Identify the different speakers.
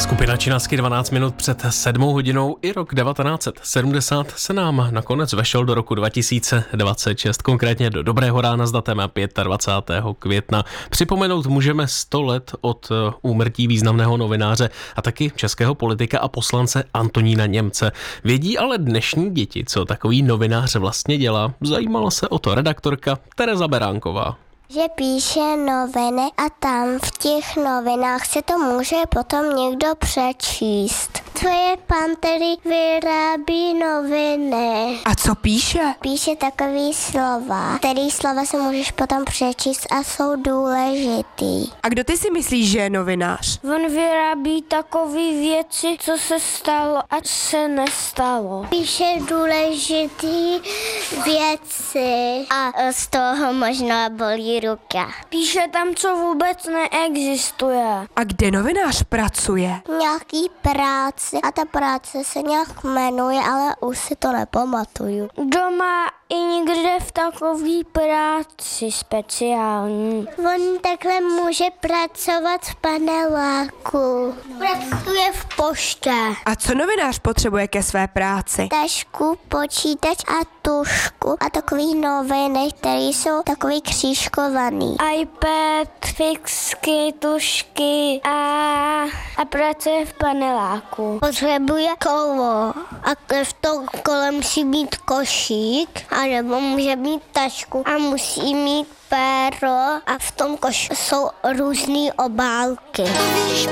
Speaker 1: Skupina Činasky 12 minut před 7 hodinou. I rok 1970 se nám nakonec vešel do roku 2026, konkrétně do Dobrého rána s datem 25. května. Připomenout můžeme 100 let od úmrtí významného novináře a taky českého politika a poslance Antonína Němce. Vědí ale dnešní děti, co takový novinář vlastně dělá? Zajímala se o to redaktorka Tereza Beránková.
Speaker 2: Že píše noviny a tam v těch novinách se to může potom někdo přečíst. To je pan, který vyrábí noviny.
Speaker 3: A co píše?
Speaker 2: Píše takový slova, který slova se můžeš potom přečíst a jsou důležitý.
Speaker 3: A kdo ty si myslíš, že je novinář?
Speaker 4: On vyrábí takové věci, co se stalo a se nestalo.
Speaker 2: Píše důležitý věci a z toho možná bolí ruka.
Speaker 4: Píše tam, co vůbec neexistuje.
Speaker 3: A kde novinář pracuje?
Speaker 2: Nějaký práce a ta práce se nějak jmenuje, ale už si to nepamatuju.
Speaker 4: Doma i někde v takové práci speciální.
Speaker 2: On takhle může pracovat v paneláku. Pracuje v poště.
Speaker 3: A co novinář potřebuje ke své práci?
Speaker 2: Tašku, počítač a tušku a takový noviny, které jsou takový křížkovaný.
Speaker 4: iPad, fixky, tušky a pracuje v paneláku.
Speaker 2: Potřebuje kolo a v tom kole musí mít košík, anebo může mít tašku a musí mít péro a v tom koši jsou různé obálky.